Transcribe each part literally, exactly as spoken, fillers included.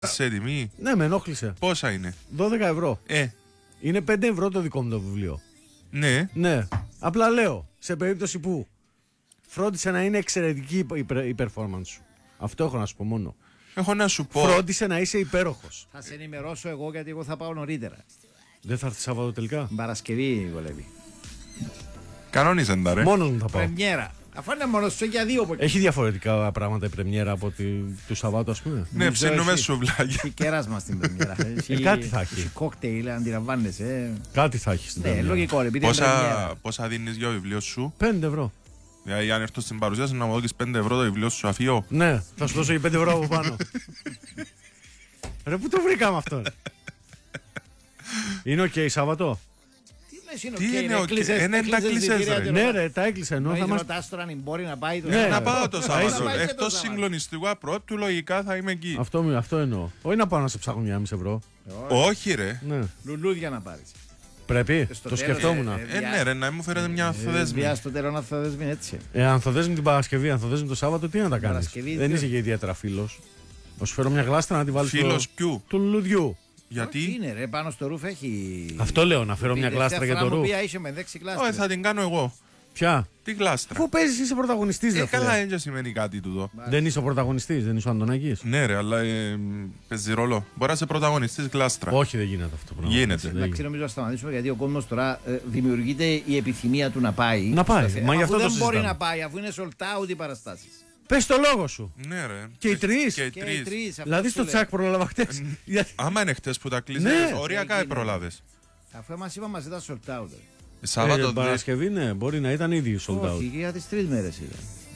Σε τιμή. Ναι, με ενόχλησε. Πόσα είναι? δώδεκα ευρώ. Ε. Είναι πέντε ευρώ το δικό μου το βιβλίο. Ναι. Ναι. Απλά λέω, σε περίπτωση που φρόντισε να είναι εξαιρετική η performance σου. Αυτό έχω να σου πω μόνο. Έχω να σου πω. Φρόντισε να είσαι υπέροχος. Θα σε ενημερώσω εγώ γιατί εγώ θα πάω νωρίτερα. Δεν θα έρθει Σάββατο τελικά? Παρασκευή βολεύει. Κανόνιζαν τα ρε. Μόνος μου θα πάω. Πρεμιέρα. Αφού είναι μόνο σου για δύο από εκεί. Έχει διαφορετικά πράγματα η πρεμιέρα από τη, του Σαββάτου, ας πούμε? Ναι, ψήνουμε σουβλάκια. Έχει κέρασμα στην πρεμιέρα. Ε, κάτι θα έχει. Έχει κόκτειλ, αντιλαμβάνεσαι. Κάτι θα έχει στην Ναι, πρεμιέρα. λογικό. Επειδή είναι Πόσα, πρεμιέρα. πόσα δίνεις για το βιβλίο σου? πέντε ευρώ. Δηλαδή, αν έρθω στην παρουσίαση να μου δώσεις πέντε ευρώ το βιβλίο σου αφιώ. Ναι, θα σου δώσω και πέντε ευρώ από πάνω. Ρε, πού το βρήκαμε αυτό? Είναι οκ Σάββατο? Τι είναι οκ? Είναι τα κλείσες ρε. Ναι ρε, τα έκλεισα ενώ θα μας... ρωτάς τώρα αν μπορεί να πάει το... Ναι. Να πάω το Σάββατο. πάει και το Εκτός Σάββατο. συγκλονιστικού απρόπτου, λογικά θα είμαι εκεί. Αυτό, αυτό εννοώ. Όχι να πάω να σε ψάχνω μια μισή ευρώ. Όχι ρε. Ναι. Λουλούδια να πάρεις. Πρέπει, Στο το τέλος, σκεφτόμουν. ε, Ε, ναι ρε, να μου φέρετε μια ανθοδέσμη. Βιά στο τέλος να θα δεσμεί έτσι. Ε, αν θα δες με την Παρασκευή, αν θα δες με το Σάββατο, τι να τα κάνεις? Παρασκευή, Δεν τι- είσαι και ιδιαίτερα φίλος. Να σου φέρω μια γλάστρα να τη βάλεις Φίλος στο... ποιου? του λουλουδιού. Τι Γιατί? είναι ρε, πάνω στο ρούφ έχει... Αυτό λέω, να φέρω μια Τελευταία γλάστρα για φορά το μου ρου. πήγα, είσαι με δέξη γλάστρα. Όχι, θα την κάνω εγώ. Ποια? Τι γλάστρα. Αφού παίζεις είσαι πρωταγωνιστής, Ε, ρε καλά, φίλε. έτσι σημαίνει κάτι τούτο. Δεν είσαι ο πρωταγωνιστής, δεν είσαι ο Αντωνάκης. Ναι, ρε, αλλά ε, παίζει ρόλο. Μπορεί να είσαι πρωταγωνιστής γλάστρα. Όχι, δεν γίνεται αυτό το πράγμα. Γίνεται. Δεν Εντάξει, γίνεται. νομίζω να σταματήσουμε γιατί ο κόσμος τώρα ε, δημιουργείται η επιθυμία του να πάει. Να πάει, Στο θε- μα γι' αυτό αφού το δεν μπορεί συζητάμε. να πάει, αφού είναι sold out οι παραστάσεις. Πες το λόγο σου. Ναι, ρε. Και οι τρεις. Και οι Και οι τρεις. τρεις. αυτό Δηλαδή σου στο λέω. τσακ πρόλαβα χτες. Γιατί- Άμα είναι χτες που τα κλείσες, Ναι. οριακά Έγινε. προλάβες. Αφού μας είπα μας ήταν sold out. Ε, Σάββατο δε. Παρασκευή, ναι, μπορεί να ήταν ήδη sold out. Όχι, για τις τρεις μέρες ήταν.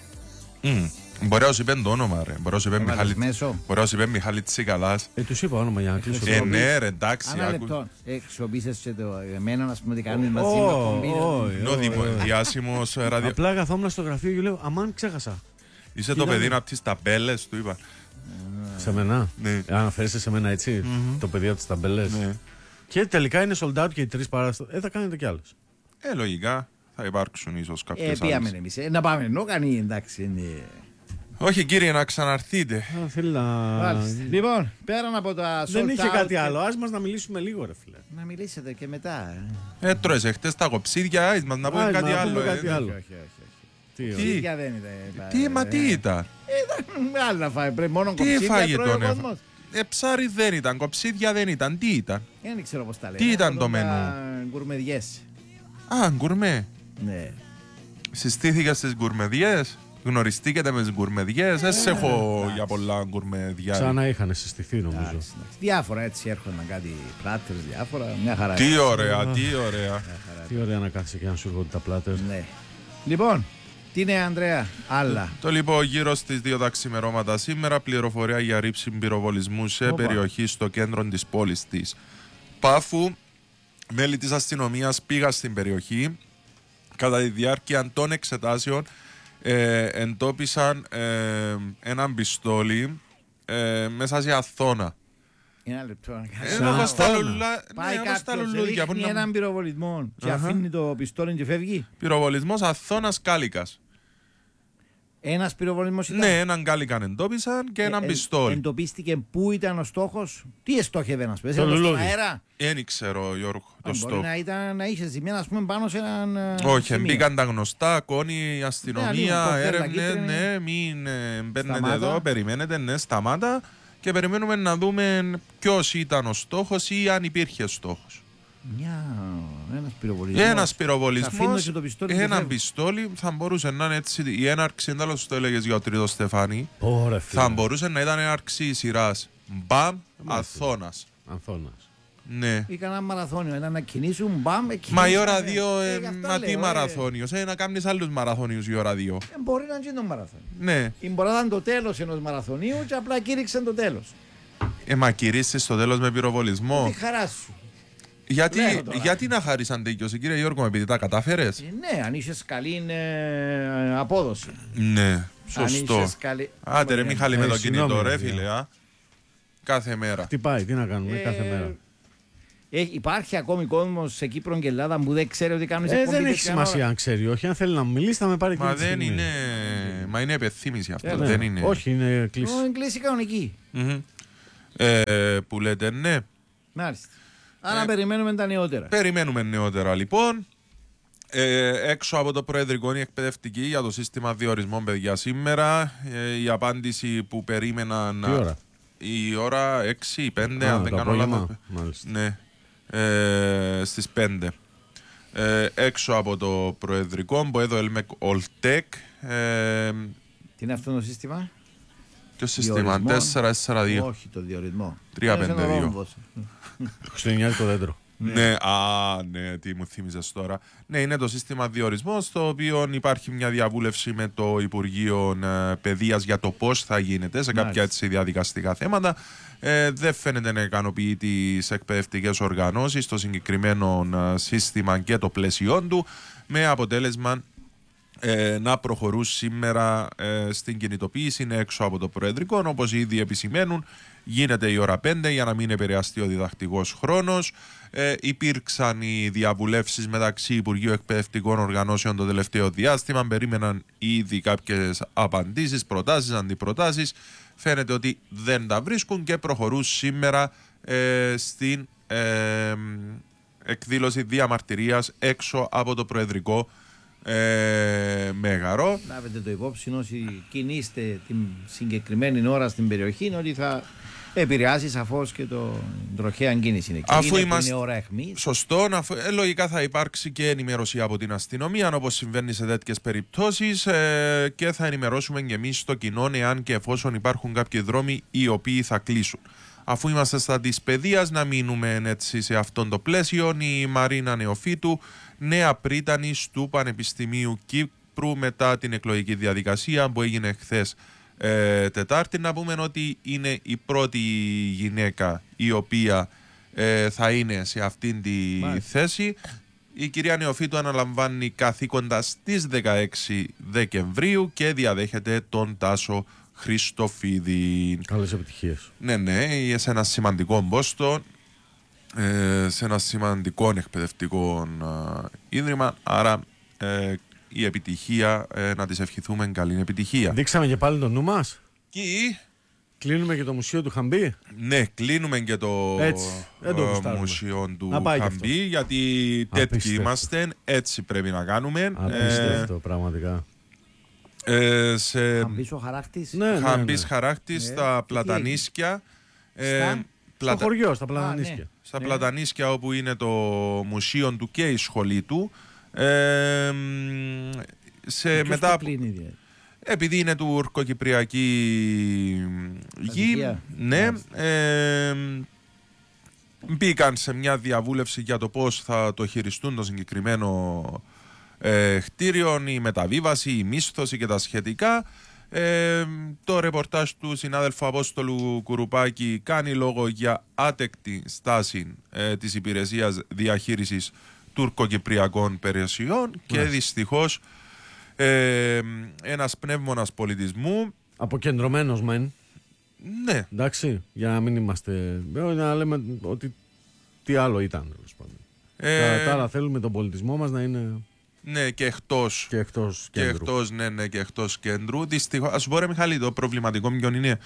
Μμ. Μπορεί να σου είπε το όνομα, ρε. Μπορεί να σου είπε Έβαλες Μιχάλη- μέσο. μπορεί να σου είπε Μιχάλη Τσικαλάς. Ε, τους είπα όνομα για να κλείσω. Ε, ναι, ρε, εντάξει. Ένα άκου. λεπτό. Εξοπίσες και το εμένα, ας πούμε, ότι κάνεις μαζί με το κομπίνο. Όχι, Είναι ο όχι, δημο- όχι. διάσημος ε, ραδιο... Απλά καθόμουν στο γραφείο και λέω, αμάν ξέχασα. Είσαι το Κοίτα παιδί με. από τις ταμπέλες, του είπα. Σε μένα. Ναι. Αναφέρεσαι σε μένα έτσι, το παιδί από τις ταμπελές. Ναι. Και τελικά είναι sold out και οι τρεις παράστατες. Ε, θα κάνετε κι άλλες. Ε, λογικά θα υπάρξουν ίσως Ε, κάποιες πήγαμε άλλες. εμείς. Ε, Να πάμε ενώ κάνει, εντάξει. είναι- Όχι κύριε, να ξαναρθείτε. Α, θέλει να... Μάλιστα. Λοιπόν, πέραν από τα sold Δεν είχε out κάτι και- άλλο. Ας μας να μιλήσουμε λίγο, ρε φίλε. Να μιλήσετε και μετά. ε. Ε, τρώες χτες τα κοψίδια, άις μας να πούμε Άις, κάτι να άλλο. πούμε ε. κάτι άλλο. Όχι, όχι, όχι. Τι, Τι? ωραία. Ίδια δεν ήταν. Τι, μα τι ήταν. Ε, ήταν άλλο να φάει. Πρέπει μόνο Τι κοψίδια τρώει ο φάγητο, ναι. κόσμος. Ε, ψάρι δεν ήταν, κοψίδια δεν ήταν, τι ήταν. Ε, Δεν ξέρω πώς τα λένε. Τι ήταν Αυτό το τα μενού? γκουρμεδιές. Α, γκουρμέ. Ναι. Συστήθηκα στις γκουρμεδιές. Γνωριστήκατε με τις γκουρμεδιές. Δεν σε έχω για πολλά γκουρμεδιά. Σαν να είχαν συστηθεί νομίζω. Εντάξει, εντάξει. Διάφορα έτσι έρχονταν κάτι πλάτερς, διάφορα. Μια χαρά. Τι ωραία, τι ωραία. Τι ωραία να κάθεσαι και να σου έρχονται τα πλάτερ. Ναι. Λοιπόν, τι είναι Ανδρέα, άλλα. Το λοιπόν γύρω στις δύο τα ξημερώματα σήμερα πληροφορία για ρήψη πυροβολισμού σε Όπα. περιοχή στο κέντρο της πόλης της Πάφου. Μέλη της αστυνομίας πήγαν στην περιοχή. Κατά τη διάρκεια των εξετάσεων ε, εντόπισαν ε, έναν πιστόλι ε, μέσα σε αθώνα. Ένα λεπτό. να Ε, κάνεις. Σαν όπως τα αθώνα. λουλα- Πάει ναι, όπως τα κάποιος, λουλούδια που ρίχνει είναι- έναν πυροβολισμό και Αχα. αφήνει το πιστόλι και φεύγει. Πυροβολισμός αθώνας κάλικας. Ένας πυροβολισμός ήταν. Ναι, έναν κάλικαν εντόπισαν και έναν Ε, ε, πιστόλι. Εντοπίστηκε πού ήταν ο στόχος. Τι εστόχευε να σπέσει. Το Στον λουλούδι. αέρα. Δεν ξέρω, Γιώργο, το Μπορεί στόχο. να, ήταν, να είχε ζημιά, ας πούμε, πάνω σε έναν. ε, Όχι, σημείο. μπήκαν τα γνωστά, κόνη, η Ναι, λίγο, αστυνομία, κοκτέιλ, έρευνε, κίτρινη. ναι, μην ε, μπαίνετε Σταμάτα. εδώ, περιμένετε, ναι, σταμάτα και περιμένουμε να δούμε ποιος ήταν ο στόχος ή αν υπήρχε στόχος. Μια, ένας πυροβολισμός. Ένας Θα αφήνω πυροβολισμός, και το πιστόλι και έναν φεύγω. πιστόλι, θα μπορούσε να είναι έτσι η έναρξη, εντάλλως το έλεγες για ο τρίτο Στεφάνι, Ωραία φίλε. θα μπορούσε να ήταν έναρξη σειράς Μπαμ, Αθώνας. Ανθώνας. Ναι. Ή κανένα μαραθώνιο. Ένα να κινήσουν, μπαμ, εκεί. Μα η ώρα δύο, Ε, ε, γι' αυτό μα λέω, τι ε. μαραθώνιος, ε, να κάνεις άλλους μαραθώνιους η ώρα δύο. Ε, μπορεί να είναι και το μαραθώνιο. Ναι. Ή μπορεί να ήταν το τέλος ενός μαραθωνίου και απλά κήρυξαν το τέλος. Ε, μα κηρύσσεις στο τέλος με πυροβολισμό. Τη χαρά σου. Γιατί, Λέω τώρα. γιατί να χάρεις αντίκειωση, κύριε Γιώργο, επειδή τα κατάφερες. Ε, ναι, αν είσαι καλή ε, απόδοση. Ναι, Αν σωστό. είσαι καλή. Άντε ρε Μιχάλη με Ε, το κινητό συγγνώμη, ρε παιδιά. φίλε, α. Κάθε μέρα. Τι πάει, τι να κάνουμε Ε, κάθε μέρα. Ε, υπάρχει ακόμη κόσμο σε Κύπρο και Ελλάδα που δεν ξέρει ότι κάνουν Ε, δεν έχει σημασία αν ξέρει, όχι. Αν θέλει να μου μιλήσει, θα με πάρει Μα εκείνη τη δεν στιγμή. είναι. Μα είναι επεθύμηση αυτό. Ε, δεν είναι. Όχι, είναι κλείσει. Είναι κλείσει κανονική. Μμμ. Ε, που λέτε ναι. Μάλιστα. Άρα Ε, περιμένουμε τα νεότερα. Περιμένουμε νεότερα λοιπόν. Ε, έξω από το Προεδρικό η εκπαιδευτική για το σύστημα διορισμών, παιδιά, σήμερα. Ε, η απάντηση που περίμεναν. Τι ώρα? Η ώρα έξι ή πέντε, Α, αν δεν το κάνω απόγευμα. λάθος. Μάλιστα. Ναι. Ε, στις πέντε. Ε, έξω από το Προεδρικό, Μποέδο Ελμεκ Ολτεκ. Ε, Τι είναι αυτό το σύστημα? ποιο σύστημα, Διορισμό. τέσσερα τέσσερα δύο. Όχι το διορισμό. τρία πέντε δύο. Είναι ο ρόμβος. Χριστουγεννιάτικο δέντρο. Ναι, α, ναι, τι μου θύμιζες τώρα. Ναι, είναι το σύστημα διορισμού, στο οποίο υπάρχει μια διαβούλευση με το Υπουργείο ε, Παιδείας για το πώς θα γίνεται σε κάποια Μάλιστα. έτσι διαδικαστικά θέματα. Ε, δεν φαίνεται να ικανοποιεί τις εκπαιδευτικές οργανώσεις, το συγκεκριμένο ε, σύστημα και το πλαίσιό του, με αποτέλεσμα ε, να προχωρούν σήμερα ε, στην κινητοποίηση έξω από το Προεδρικό. Όπως ήδη επισημαίνουν, γίνεται η ώρα πέντε για να μην επηρεαστεί ο διδακτικός χρόνος. Ε, υπήρξαν οι διαβουλεύσεις μεταξύ Υπουργείου Εκπαιδευτικών Οργανώσεων το τελευταίο διάστημα. Περίμεναν ήδη κάποιες απαντήσεις, προτάσεις, αντιπροτάσεις. Φαίνεται ότι δεν τα βρίσκουν και προχωρούν σήμερα ε, στην ε, εκδήλωση διαμαρτυρίας έξω από το Προεδρικό ε, Μέγαρο. Λάβετε το υπόψη όσοι κινείστε την συγκεκριμένη ώρα στην περιοχή, είναι ότι θα επηρεάσει σαφώς και το τροχαία κίνηση εκεί. Αφού είναι, είμαστε- είναι ώρα αιχμής. Σωστό, να φ- ε, λογικά θα υπάρξει και ενημέρωση από την αστυνομία, όπως συμβαίνει σε τέτοιες περιπτώσεις, ε, και θα ενημερώσουμε και εμείς το κοινό εάν και εφόσον υπάρχουν κάποιοι δρόμοι οι οποίοι θα κλείσουν. Αφού είμαστε στα της παιδείας, να μείνουμε έτσι σε αυτόν το πλαίσιο. Η Μαρίνα Νεοφύτου, νέα πρίτανης του Πανεπιστημίου Κύπρου μετά την εκλογική διαδικασία που έγινε χθες ε, Τετάρτη. Να πούμε ότι είναι η πρώτη γυναίκα η οποία ε, θα είναι σε αυτήν τη Μάλιστα. θέση. Η κυρία Νεοφύτου αναλαμβάνει καθήκοντα στις δεκαέξι Δεκεμβρίου και διαδέχεται τον Τάσο Χριστοφίδη. Καλές επιτυχίες. Ναι, ναι, σε ένα σημαντικό πόστο, ε, σε ένα σημαντικό εκπαιδευτικό ε, ίδρυμα. Άρα ε, η επιτυχία, ε, να της ευχηθούμε καλή επιτυχία. Δείξαμε και πάλι το νου μας. Και Κλείνουμε και το μουσείο του Χαμπή. ναι, κλείνουμε και το Έτσι, δεν το ε, γουστάρουμε. μουσείο του Να πάει και Χαμπή, γιατί τέτοιοι Απίστευτο. είμαστε, έτσι πρέπει να κάνουμε. Απίστευτο, πραγματικά. Ε, σε Θα μπει ο χαράκτης. Ναι, ναι, ναι. Χαμπής χαράκτης Ναι. στα Τι Πλατανίσκια. ε, Στα? Στο Πλατα- χωριό, στα Α, Πλατανίσκια. ναι. στα Ναι. Πλατανίσκια, όπου είναι το μουσείο του και η σχολή του. Ε, μ, σε Ποιος μετά το από- κλείνει, δηλαδή? επειδή είναι τουρκοκυπριακή γη, Αδικία. ναι, Μάλιστα. ε, μ, μπήκαν σε μια διαβούλευση για το πώς θα το χειριστούν το συγκεκριμένο ε, κτίριο, η μεταβίβαση, η μίσθωση και τα σχετικά. Ε, το ρεπορτάζ του συνάδελφου Απόστολου Κουρουπάκη κάνει λόγο για άτεκτη στάση ε, της υπηρεσίας διαχείρισης τουρκοκυπριακών περιουσιών και δυστυχώς ε, ένας πνεύμονας πολιτισμού. Αποκεντρωμένος μεν. Ναι, Εντάξει, για να μην είμαστε. ε, Να λέμε ότι τι άλλο ήταν, τέλος πάντων. ε, Τα- Τα άλλα θέλουμε τον πολιτισμό μας να είναι ναι, και εκτός και εκτός Και κέντρου. εκτός, ναι, ναι, και εκτός κέντρου. Δυστυχώς, ας σου πω ρε Μιχάλη, το προβληματικό ποιον είναι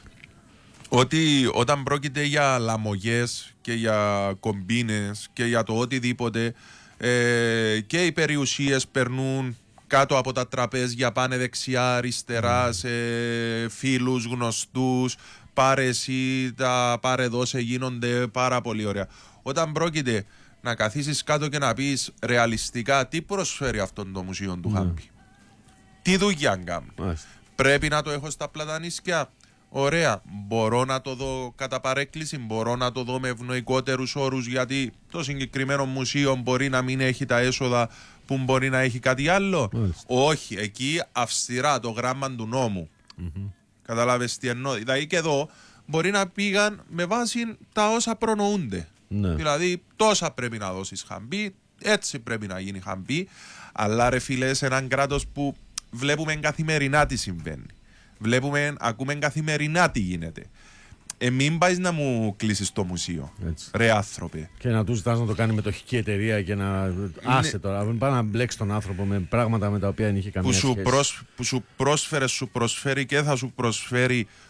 ότι όταν πρόκειται για λαμογές και για κομπίνες και για το οτιδήποτε, ε, και οι περιουσίες περνούν κάτω από τα τραπέζια, πάνε δεξιά, αριστερά, σε φίλους, γνωστούς, πάρε εσύ, τα πάρε δώσε, γίνονται πάρα πολύ ωραία. Όταν πρόκειται να καθίσεις κάτω και να πεις ρεαλιστικά τι προσφέρει αυτό το μουσείο του Χάμπη, τι δουλειά κάνει, Μάλιστα. πρέπει να το έχω στα Πλατανίσκια. Ωραία, μπορώ να το δω κατά παρέκκληση, μπορώ να το δω με ευνοϊκότερους όρους, γιατί το συγκεκριμένο μουσείο μπορεί να μην έχει τα έσοδα που μπορεί να έχει κάτι άλλο. Μάλιστα. Όχι, εκεί αυστηρά το γράμμα του νόμου. Καταλάβες τι εννοώ. Δηλαδή και εδώ μπορεί να πήγαν με βάση τα όσα προνοούνται. Ναι. Δηλαδή τόσα πρέπει να δώσεις Χαμπή, έτσι πρέπει να γίνει Χαμπή. Αλλά ρε φίλε, σε έναν κράτος που βλέπουμε καθημερινά τι συμβαίνει. Βλέπουμε, ακούμε καθημερινά τι γίνεται. Ε, μην πάει να μου κλείσεις το μουσείο. Έτσι. Ρε άνθρωπε. Και να του ζητάς να το κάνει μετοχική εταιρεία και να. Άσε τώρα. Μην πάει να μπλέξει τον άνθρωπο με πράγματα με τα οποία δεν είχε καμία Που σου, σχέση. προσ, που σου πρόσφερε, σου προσφέρει και θα σου προσφέρει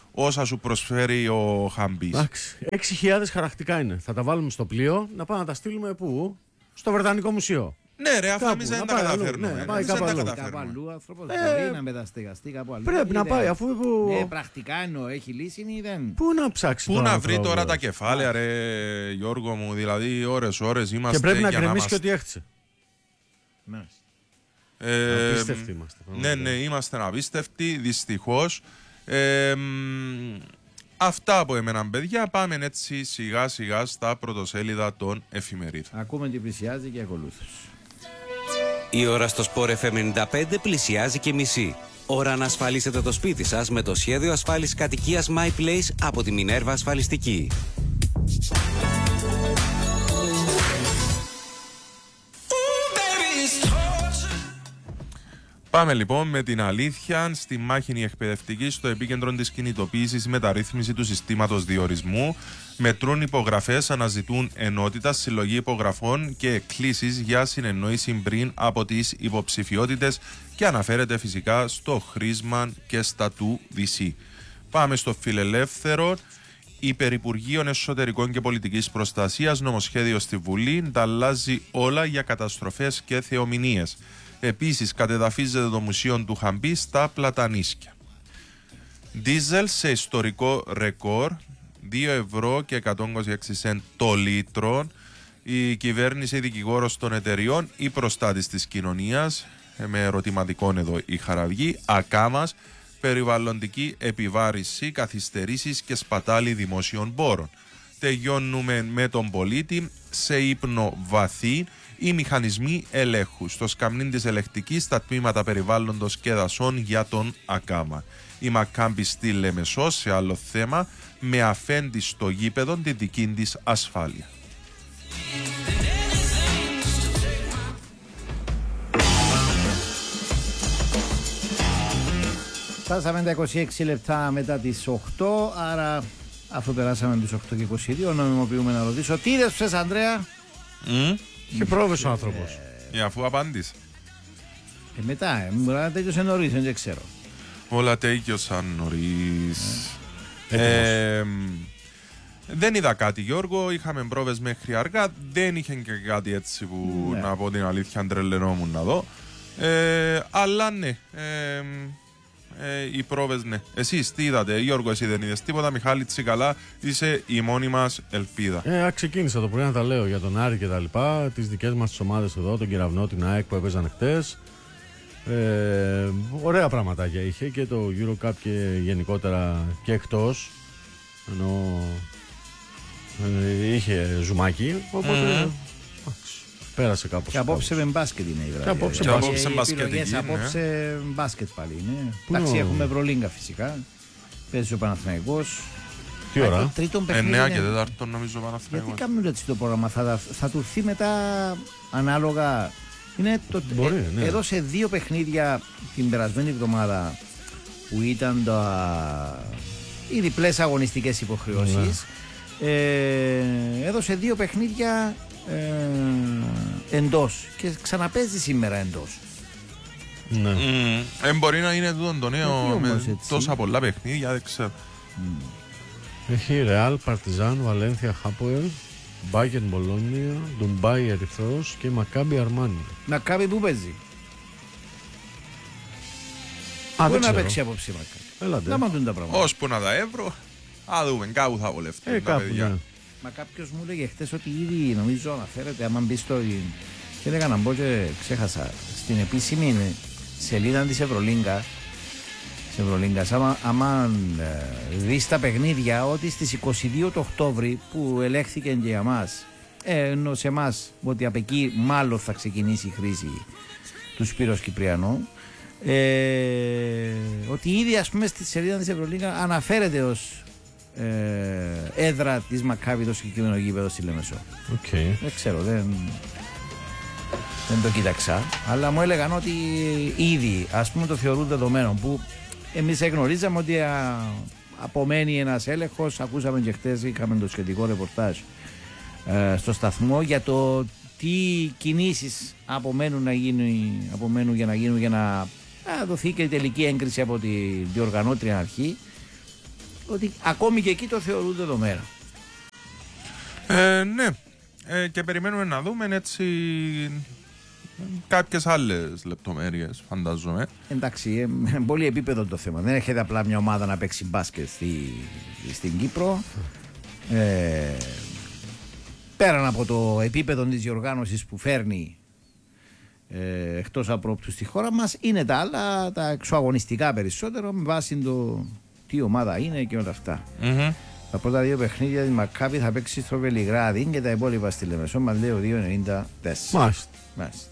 όσα σου προσφέρει ο Χαμπής. Εντάξει, έξι χιλιάδες χαρακτικά είναι. Θα τα βάλουμε στο πλοίο να πάμε να τα στείλουμε πού? Στο Βρετανικό Μουσείο. Ναι, ρε, αφού Κάπου, εμείς δεν να τα πάει αλλού, καταφέρνουμε. ναι, να ε, πάει εμείς κάπου δεν τα αλλού. Κάπου καταφέρνουμε. αλλού άνθρωπος Ε, μπορεί να μεταστεγαστεί κάπου αλλού. Πρέπει να Είτε- πάει, αφού- Ναι, πρακτικά εννοώ, έχει λύση ή δεν. Πού να ψάξει Πού τον να άνθρωπο, βρει τώρα ρε. τα κεφάλαια, ρε Γιώργο μου, δηλαδή ώρες-ώρες είμαστε Και πρέπει να για γκρεμίσει και είμαστε- ό,τι έχτισε. Μάλιστα. Ε, Απίστευτοι είμαστε. Ναι, πραγματικά. ναι, είμαστε απίστευτοι, δυστυχώς. Ε, μ, αυτά από εμένα, παιδιά. Πάμε έτσι σιγά-σιγά στα πρωτοσέλιδα των εφημερίδων. Ακούμε τι πλησιάζει και ακολούθως. Η ώρα στο Sport εφ εμ ενενήντα πέντε πλησιάζει και μισή. Ώρα να ασφαλίσετε το σπίτι σας με το σχέδιο ασφάλισης κατοικίας My Place από τη Minerva Ασφαλιστική. Πάμε λοιπόν με την αλήθεια στη μάχη εκπαιδευτική στο επίκεντρο της κινητοποίησης μεταρρύθμιση του συστήματος διορισμού. Μετρούν υπογραφές, αναζητούν ενότητα, συλλογή υπογραφών και εκκλήσεις για συνεννόηση πριν από τις υποψηφιότητες και αναφέρεται φυσικά στο χρήσμα και στα του Δι Σι. Πάμε στο φιλελεύθερο. Υπερυπουργείων Εσωτερικών και Πολιτικής Προστασίας νομοσχέδιο στη Βουλή τα αλλάζει όλα για καταστροφές και θεομηνίες. Επίσης κατεδαφίζεται το μουσείο του Χαμπή στα Πλατανίσκια. Δίζελ σε ιστορικό ρεκόρ, δύο ευρώ και εκατόν είκοσι έξι σεντ το λίτρο. Η κυβέρνηση, η δικηγόρος των εταιριών, η προστάτης της κοινωνίας, με ερωτηματικών εδώ η Χαραυγή, ακάμας, περιβαλλοντική επιβάρηση, καθυστερήσεις και σπατάλη δημόσιων πόρων. Τελειώνουμε με τον πολίτη σε ύπνο βαθύ. Οι μηχανισμοί ελέγχου στο σκαμνίν της ελεκτικής στα τμήματα περιβάλλοντος και δασών για τον Ακάμα. Η Μακάμπη στη Λεμεσό σε άλλο θέμα με αφέντη στο γήπεδο τη δική της ασφάλεια. Φτάσαμε τα είκοσι έξι λεπτά μετά τις οκτώ, άρα αφού περάσαμε τις οκτώ και είκοσι δύο νομιμοποιούμε να ρωτήσω τι είδες ψες, Ανδρέα? Mm? Και πρόβες ο άνθρωπος. Ε, αφού απάντησε. Ε, μετά, ε, μου να τέλειωσε νωρίς, δεν ξέρω. Όλα τέλειωσαν νωρίς. Ε, δεν είδα κάτι, Γιώργο. Είχαμε πρόβες μέχρι αργά. Δεν είχε και κάτι έτσι που Ναι. να πω την αλήθεια τρελαινόμουν να δω. Ε, αλλά ναι. Ε, ε, οι πρόβες ναι. Εσείς τι είδατε, Γιώργο? Εσύ δεν είδες τίποτα? Μιχάλη Τσικαλά, είσαι η μόνη μας ελπίδα. Ε, α, ξεκίνησα το πρωί να τα λέω για τον Άρη και τα λοιπά. Τις δικές μας τις ομάδες εδώ, τον Κεραυνό, την ΑΕΚ που έπαιζαν χτες. Ε, ωραία πραγματάκια είχε και το Eurocup και γενικότερα και εκτός. Ενώ ε, είχε ζουμάκι. Οπότε Mm. εντάξει, πέρασε κάπως. Και απόψε με μπάσκετ είναι η βράδυ. Και απόψε Ε, μπάσκετ. Και απόψε οι μπασκετική, επιλογές ναι. απόψε μπάσκετ πάλι είναι. Πού Εντάξει, είναι ο- έχουμε Ευρωλίγκα φυσικά. Παίζει ο Παναθηναϊκός. Τι Α, ώρα? Το τρίτο παιχνίδι. εννέα είναι- και τέταρτο νομίζω Γιατί Παναθηναϊκός. κάνουν έτσι το πρόγραμμα, θα, θα του έρθει μετά ανάλογα. Είναι το, Μπορεί, ναι. Εδώ σε δύο παιχνίδια την περασμένη εβδομάδα που ήταν τα, οι διπλές αγωνιστικές υποχρεώσεις, ε, έδωσε δύο παιχνίδια ε, εντός και ξαναπέζει σήμερα εντός. Ναι. Mm. Ε, μπορεί να είναι τούτο το νέο Γιατί όμως με έτσι? τόσα πολλά παιχνίδια, δεν ξέρω. Έχει Ρεάλ, Παρτιζάν, Βαλένθια, Χάποελ, Μπάγκεν, Μπολόνια, Ντουμπάι, Ερυθρός και Μακάμπι Αρμάνι. Να κάνει που παίζει. Α, Πού δεν να ξέρω. παίξει απόψε Μακάμπι. Έλατε. Να μαντούν τα πράγματα. Ώσπου να τα εύρω, α δούμε, κάπου θα βολευτούν Ε, τα κάπου, παιδιά. ναι. Μα κάποιο μου έλεγε χθε ότι ήδη νομίζω αναφέρεται, άμα μπει στο. Και έλεγα να μπω και ξέχασα. Στην επίσημη σελίδα τη Ευρωλίγκα. Τη Ευρωλίγκα, άμα, άμα ε, δει τα παιχνίδια, ότι στι είκοσι δύο του Οκτώβρη που ελέγχθηκε και για μα, ε, ενώ σε εμά ότι από εκεί μάλλον θα ξεκινήσει η χρήση του Σπύρος Κυπριανού. Ε, ότι ήδη ας πούμε στη σελίδα της Ευρωλίγκα αναφέρεται ως ε, έδρα της Μακάβη το συγκεκριμένο γήπεδο στη Λεμεσό. Οκ. Δεν ξέρω, δεν, δεν το κοίταξα, αλλά μου έλεγαν ότι ήδη ας πούμε το θεωρούν δεδομένο, που εμείς εγνωρίζαμε ότι α, απομένει ένας έλεγχος. Ακούσαμε και χτες, είχαμε το σχετικό ρεπορτάζ ε, στο σταθμό για το τι κινήσεις απομένουν, να γίνουν, απομένουν για να γίνουν για να α, δοθεί και η τελική έγκριση από τη διοργανώτρια αρχή. ότι ακόμη και εκεί το θεωρούν δεδομένο. Ε, ναι. Ε, και περιμένουμε να δούμε έτσι κάποιες άλλες λεπτομέρειες, φαντάζομαι. Εντάξει, ε, πολύ επίπεδο το θέμα. Δεν έρχεται απλά μια ομάδα να παίξει μπάσκετ στη, στην Κύπρο. Ε, πέραν από το επίπεδο της διοργάνωσης που φέρνει ε, εκτός απρόπτου στη χώρα μας, είναι τα άλλα, τα εξωαγωνιστικά περισσότερο, με βάση το τι ομάδα είναι και όλα αυτά. Mm-hmm. Τα πρώτα δύο παιχνίδια της Μακάπη θα παίξει στο Βελιγράδι και τα υπόλοιπα στη Λεμεσό, μας λέει ο δύο ενενήντα τέσσερα. Μάλιστα. Μάλιστα.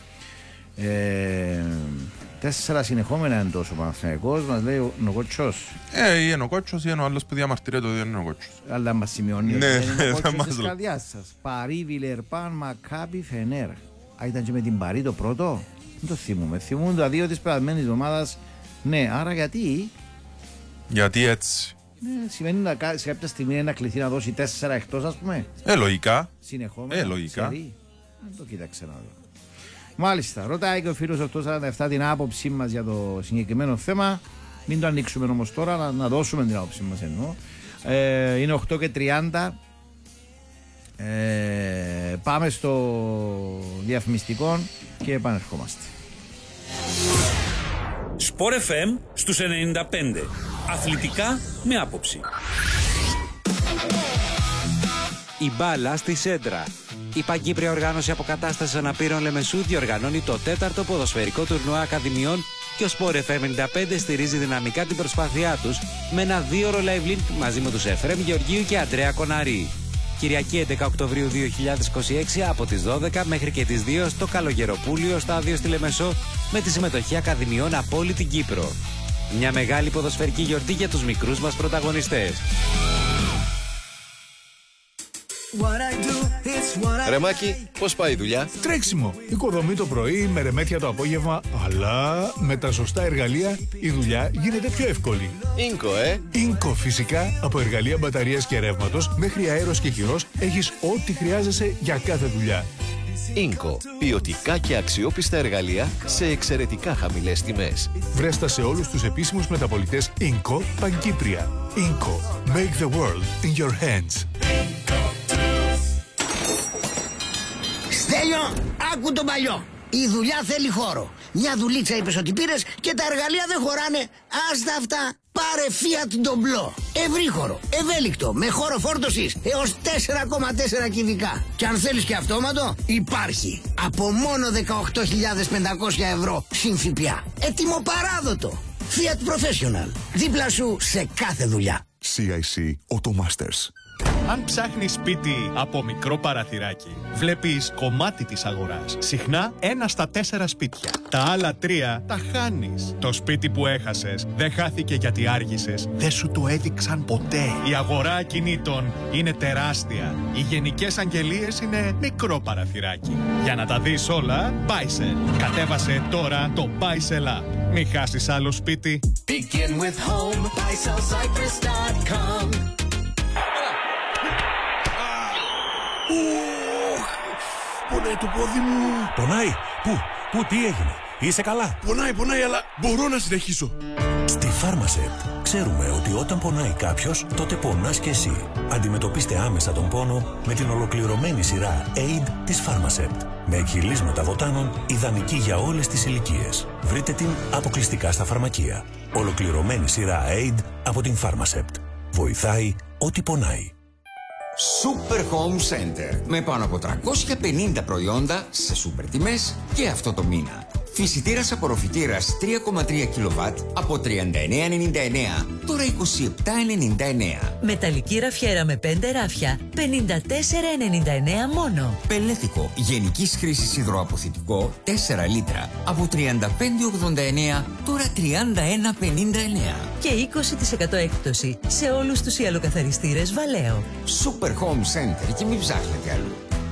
Ε, τέσσερα συνεχόμενα εντός ο Παναθηναϊκός, μας λέει ο Νοκότσος. Ε, ή είναι ο Κότσος ή είναι ο άλλος που διαμαρτυρεί το δύο είναι ο Κότσος. Αλλά μας σημειώνει ότι Ναι, είναι ο θα Κότσος μας της λέει. καρδιάς σας. Παρί, Βιλερπάν, Μακάπη, Φενέρ. Α, ήταν και με την Παρί το πρώτο. Δεν το θυμούμαι. Θυμούν τα δύο της περασμένης εβδομάδας. Ναι, άρα γιατί... Γιατί έτσι. Ναι, σημαίνει να, κα- σε κάποια στιγμή να κληθεί να δώσει τέσσερα εκτός, ας πούμε. Ε, λογικά. Συνεχόμενα. Ε, λογικά. Σερί. Δεν το κοίταξε να δω. Μάλιστα, ρωτάει και ο φίλος οκτώ σαράντα επτά την άποψή μας για το συγκεκριμένο θέμα. Μην το ανοίξουμε όμως τώρα, να, να δώσουμε την άποψή μας εννοώ. Ε, είναι οκτώ και τριάντα. Ε, πάμε στο διαφημιστικό και επανερχόμαστε. Σπορ εφ εμ στους ενενήντα πέντε. Αθλητικά με άποψη. Η μπάλα στη Σέντρα. Η Παγκύπρια Οργάνωση Αποκατάστασης Αναπήρων Λεμεσού διοργανώνει το τέταρτο ποδοσφαιρικό τουρνουά ακαδημιών και ο Σπορ εφ εμ ενενήντα πέντε στηρίζει δυναμικά την προσπάθειά τους με ένα δίωρο live link μαζί με τους Εφρέμ Γεωργίου και Αντρέα Κοναρή. Κυριακή έντεκα Οκτωβρίου δύο χιλιάδες είκοσι έξι από τις δώδεκα μέχρι και τις δύο στο Καλογεροπούλιο στάδιο στη Λεμεσό με τη συμμετοχή ακαδημιών από όλη την Κύπρο. Μια μεγάλη ποδοσφαιρική γιορτή για τους μικρούς μας πρωταγωνιστές. Ρε Μάκη, πώς πάει η δουλειά? Τρέξιμο. Οικοδομή το πρωί, με ρεμέτια το απόγευμα, αλλά με τα σωστά εργαλεία η δουλειά γίνεται πιο εύκολη. Ίνκο, ε! Ίνκο φυσικά, από εργαλεία μπαταρίας και ρεύματος μέχρι αέρος και χειρός, έχεις ό,τι χρειάζεσαι για κάθε δουλειά. Ίνκο. Ποιοτικά και αξιόπιστα εργαλεία σε εξαιρετικά χαμηλές τιμές. Βρέστα σε όλους τους επίσημους μεταπωλητές Ίνκο Παγκύπρια. Ίνκο. Make the world in your hands. Στέλιο, άκου τον παλιό. Η δουλειά θέλει χώρο. Μια δουλίτσα είπες ότι πήρες και τα εργαλεία δεν χωράνε. Άστα αυτά. Πάρε Fiat Doblo. Ευρύχωρο, ευέλικτο, με χώρο φόρτωσης έως τέσσερα κόμμα τέσσερα κυβικά. Και αν θέλεις και αυτόματο, υπάρχει. Από μόνο δεκαοκτώ χιλιάδες πεντακόσια ευρώ συν ΦΠΑ. Έτοιμο παράδοτο. Fiat Professional. Δίπλα σου σε κάθε δουλειά. σι άι σι Automasters. Αν ψάχνεις σπίτι από μικρό παραθυράκι, βλέπεις κομμάτι της αγοράς. Συχνά ένα στα τέσσερα σπίτια. Τα άλλα τρία τα χάνεις. Το σπίτι που έχασες δεν χάθηκε γιατί άργησες. Δεν σου το έδειξαν ποτέ. Η αγορά ακινήτων είναι τεράστια. Οι γενικές αγγελίες είναι μικρό παραθυράκι. Για να τα δεις όλα, Buysell. Κατέβασε τώρα το Buysell App. Μην χάσεις άλλο σπίτι. Begin with home, buy sell cypress dot com. Πονάει το πόδι μου. Πονάει. Πού, πού, τι έγινε? Είσαι καλά? Πονάει, πονάει, αλλά μπορώ να συνεχίσω. Στη Pharmacept ξέρουμε ότι όταν πονάει κάποιος, τότε πονάς και εσύ. Αντιμετωπίστε άμεσα τον πόνο με την ολοκληρωμένη σειρά Aid της Pharmacept. Με εκχυλίσματα βοτάνων, ιδανική για όλες τις ηλικίες. Βρείτε την αποκλειστικά στα φαρμακεία. Ολοκληρωμένη σειρά Aid από την Pharmacept. Βοηθάει ό,τι πονάει. Super Home Center. Με πάνω από τριακόσια πενήντα προϊόντα σε σούπερ τιμές και αυτό το μήνα. Φυσιτήρας απορροφητήρας τρία κόμμα τρία κιλοβάτ από τριάντα εννέα ενενήντα εννέα, τώρα είκοσι επτά ενενήντα εννέα. Μεταλλική ραφιέρα με πέντε ράφια, πενήντα τέσσερα ενενήντα εννέα μόνο. Πελέτικο γενικής χρήσης υδροαποθητικό τέσσερα λίτρα από τριάντα πέντε ογδόντα εννέα, τώρα τριάντα ένα πενήντα εννέα. Και είκοσι τοις εκατό έκπτωση σε όλους τους ιαλοκαθαριστήρες Βαλέο. Super Home Center και μην ψάχνετε αλλού.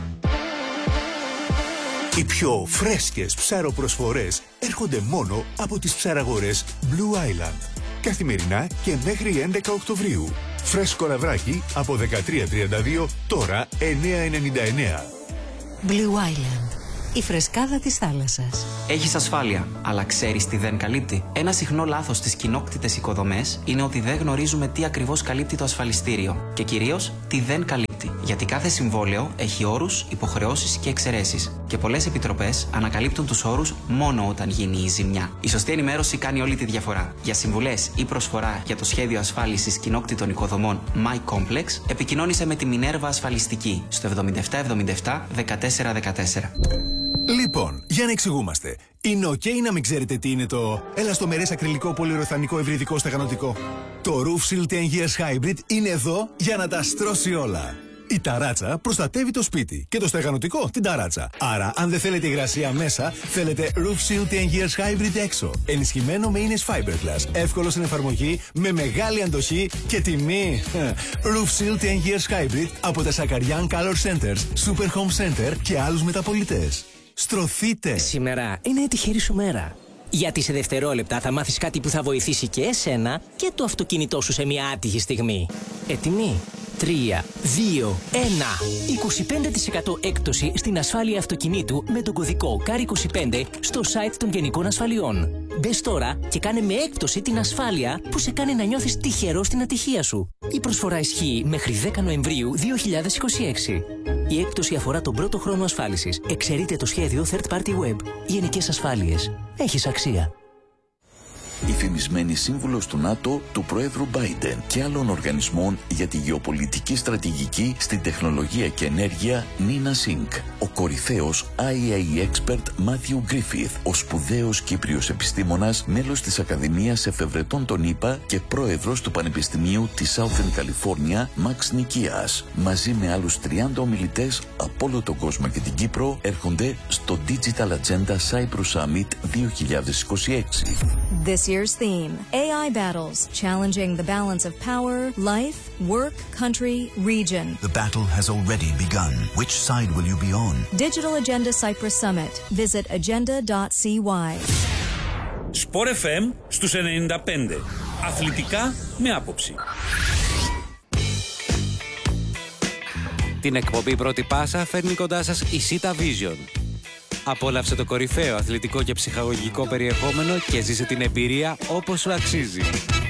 Οι πιο φρέσκες ψαροπροσφορές έρχονται μόνο από τις ψαραγορές Blue Island. Καθημερινά και μέχρι έντεκα Οκτωβρίου. Φρέσκο λαβράκι από δεκατρία τριάντα δύο, τώρα εννέα ενενήντα εννέα. Blue Island. η φρεσκάδα της θάλασσας. Έχεις ασφάλεια, αλλά ξέρεις τι δεν καλύπτει? Ένα συχνό λάθος στις κοινόκτητες οικοδομές είναι ότι δεν γνωρίζουμε τι ακριβώς καλύπτει το ασφαλιστήριο και κυρίως τι δεν καλύπτει. Γιατί κάθε συμβόλαιο έχει όρους, υποχρεώσεις και εξαιρέσεις. Και πολλές επιτροπές ανακαλύπτουν τους όρους μόνο όταν γίνει η ζημιά. Η σωστή ενημέρωση κάνει όλη τη διαφορά. Για συμβουλές ή προσφορά για το σχέδιο ασφάλισης κοινόκτητων οικοδομών My Complex, επικοινώνησε με τη Μινέρβα Ασφαλιστική στο εβδομήντα επτά εβδομήντα επτά δεκατέσσερα δεκατέσσερα. Λοιπόν, για να εξηγούμαστε. Είναι ok να μην ξέρετε τι είναι το ελαστομερές ακριλικό πολυουροθανικό ευρυδικό στεγανοτικό. Το Roof Seal ten years Hybrid είναι εδώ για να τα στρώσει όλα. Η ταράτσα προστατεύει το σπίτι και το στεγανοτικό την ταράτσα. Άρα, αν δεν θέλετε υγρασία μέσα, θέλετε Roof Seal ten years Hybrid έξω. Ενισχυμένο με ίνες Fiberglass, εύκολο στην εφαρμογή, με μεγάλη αντοχή και τιμή. Roof Seal ten years Hybrid από τα Σακαριάν Color Centers, Super Home Center και άλλους μεταπωλητές. Στρωθείτε! Σήμερα είναι η τυχερή σου μέρα. Γιατί σε δευτερόλεπτα θα μάθεις κάτι που θα βοηθήσει και εσένα και το αυτοκίνητό σου σε μια άτυχη στιγμή. Έτοιμοι? τρία, δύο, ένα. είκοσι πέντε τοις εκατό έκπτωση στην ασφάλεια αυτοκινήτου με τον κωδικό κάρ είκοσι πέντε στο site των Γενικών Ασφαλιών. Μπες τώρα και κάνε με έκπτωση την ασφάλεια που σε κάνει να νιώθεις τυχερό στην ατυχία σου. Η προσφορά ισχύει μέχρι δέκα Νοεμβρίου δύο χιλιάδες είκοσι έξι. Η έκπτωση αφορά τον πρώτο χρόνο ασφάλισης. Εξαιρείται το σχέδιο Third Party Web. Γενικές Ασφάλειες. Έχεις αξία. Η φημισμένη σύμβουλος του ΝΑΤΟ, του Προέδρου Biden και άλλων οργανισμών για τη γεωπολιτική στρατηγική στην τεχνολογία και ενέργεια, Νίνα Σινκ. Ο κορυφαίος άι έι expert Matthew Griffith, ο σπουδαίος Κύπριος επιστήμονας, μέλος της Ακαδημίας Εφευρετών των ΗΠΑ και πρόεδρος του Πανεπιστημίου της Southern California, Max Nikias. Μαζί με άλλους τριάντα ομιλητές από όλο τον κόσμο και την Κύπρο, έρχονται στο Digital Agenda Cyprus Summit δύο χιλιάδες είκοσι έξι. This year's theme, έι άι Battles, challenging the balance of power, life, work, country, region. The battle has already begun. Which side will you be on? Digital Agenda Cyprus Summit. Visit agenda dot c y. Sport εφ εμ στους ενενήντα πέντε. Αθλητικά με άποψη. Την εκπομπή Πρώτη Πάσα φέρνει κοντά σας η Sita Vision. Απόλαυσε το κορυφαίο αθλητικό και ψυχαγωγικό περιεχόμενο και ζήσε την εμπειρία όπως σου αξίζει.